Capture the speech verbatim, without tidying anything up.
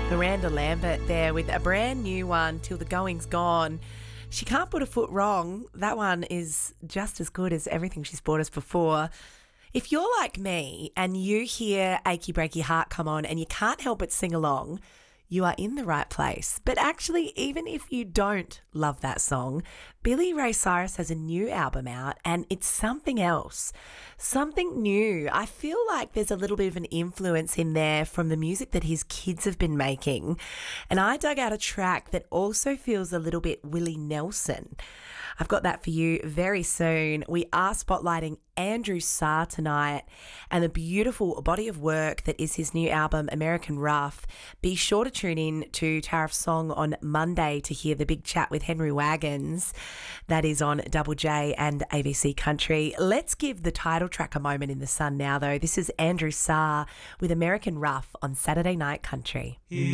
Miranda Lambert there with a brand new one, Till the Going's Gone. She can't put a foot wrong. That one is just as good as everything she's brought us before. If you're like me and you hear Achy Breaky Heart come on and you can't help but sing along, you are in the right place. But actually, even if you don't love that song, Billy Ray Cyrus has a new album out and it's something else, something new. I feel like there's a little bit of an influence in there from the music that his kids have been making. And I dug out a track that also feels a little bit Willie Nelson. I've got that for you very soon. We are spotlighting Andrew Sarr tonight and the beautiful body of work that is his new album, American Rough. Be sure to tune in to Tariff's Song on Monday to hear the big chat with Henry Wagons. That is on Double J and A B C Country. Let's give the title track a moment in the sun now, though. This is Andrew Sarr with American Rough on Saturday Night Country.